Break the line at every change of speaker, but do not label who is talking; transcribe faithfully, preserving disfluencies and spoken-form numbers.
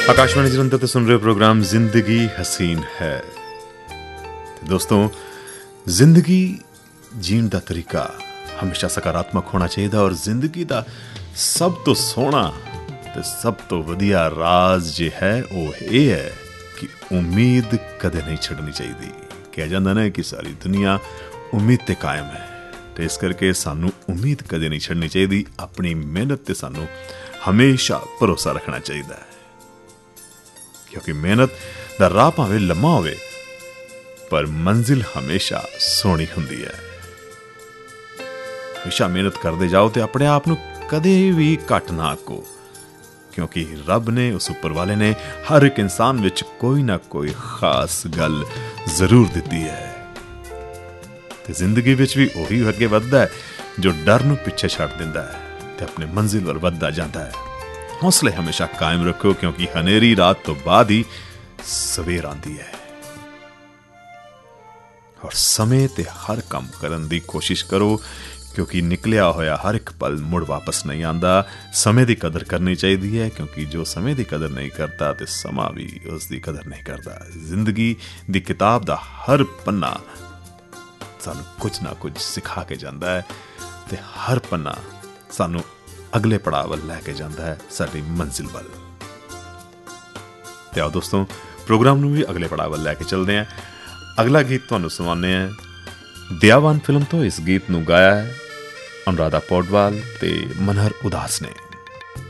आकाशवाणी जलंधर तो सुन रहे हो प्रोग्राम जिंदगी हसीन है। दोस्तों, जिंदगी जीण दा तरीका हमेशा सकारात्मक होना चाहिए और जिंदगी दा सब तो सोहना ते सब तो वधिया राज जे है वो ये है कि उम्मीद कदे नहीं छड़नी चाहिए। कहा जाता ना कि सारी दुनिया उम्मीद ते कायम है, तो इस करके सानू उम्मीद कदे नहीं छड़नी चाहिए। अपनी मेहनत ते सानू हमेशा भरोसा रखना चाहिए, क्योंकि मेहनत दा राह भावें लम्मा होवे पर मंजिल हमेशा सोहनी हुंदी है। हमेशा मेहनत करते जाओ तो अपने आप नू कदे भी घट ना आको, क्योंकि रब ने उस उपर वाले ने हर एक इंसान विच कोई ना कोई खास गल जरूर दी है। ते जिंदगी विच भी उही अगे वधदा है जो डर नू पिछे छड़ दिंदा है ते अपने मंजिल वल वधदा जांदा है। हौसले हमेशा कायम रखो, क्योंकि हनेरी रात तो बाद ही सवेर आंदी है। और समय ते हर काम करन दी कोशिश करो, क्योंकि निकलिया होया हर एक पल मुड़ वापस नहीं आंदा। समय दी कदर करनी चाहिए है, क्योंकि जो समय दी कदर नहीं करता ते समा भी उसकी कदर नहीं करता। जिंदगी दी किताब दा हर पन्ना सानू कुछ ना कुछ सिखा के जांदा है ते हर पन्ना सानू अगले पड़ाव वल लैके जांदा है, साडी मंजिल वल। ते आओ दोस्तों, प्रोग्राम नू भी अगले पड़ाव वल लैके चलदे हैं। अगला गीत तुहानू सुनाने हैं दयावान फिल्म तो। इस गीत नू गाया है अनुराधा पौडवाल ते मनहर उदास ने।